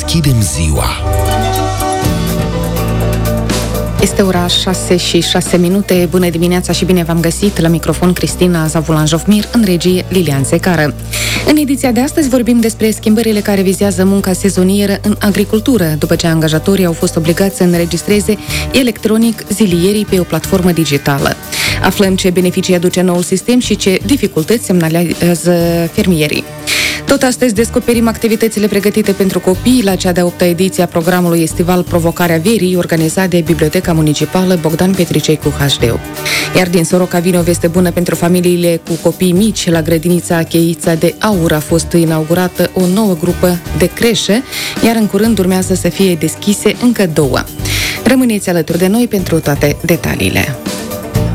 deschidem ziua. Este ora 6:06. Bună dimineața și bine v-am găsit. La microfon Cristina Zavulan-Jofmir, în regie Lilian Secară. În ediția de astăzi vorbim despre schimbările care vizează munca sezonieră în agricultură, după ce angajatorii au fost obligați să înregistreze electronic zilierii pe o platformă digitală. Aflăm ce beneficii aduce noul sistem și ce dificultăți semnalează fermierii. Tot astăzi descoperim activitățile pregătite pentru copii la cea de-a 8-a ediție a programului estival Provocarea Verii, organizat de Biblioteca Municipală Bogdan Petricei cu HD. Iar din Soroca vine o veste bună pentru familiile cu copii mici. La grădinița Cheița de Aur a fost inaugurată o nouă grupă de creșă, iar în curând urmează să fie deschise încă 2. Rămâneți alături de noi pentru toate detaliile.